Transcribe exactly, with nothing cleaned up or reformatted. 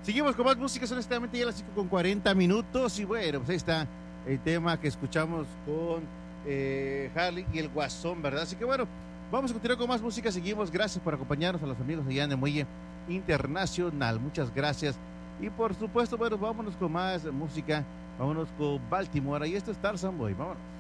Seguimos con más música, son exactamente ya las cinco con cuarenta minutos. Y bueno, pues ahí está el tema que escuchamos con eh, Harley y el Guasón, ¿verdad? Así que bueno, vamos a continuar con más música. Seguimos. Gracias por acompañarnos a los amigos allá en el Muelle Internacional. Muchas gracias. Y por supuesto, bueno, vámonos con más música. Vámonos con Baltimore. Y esto es Tarzan Boy. Vámonos.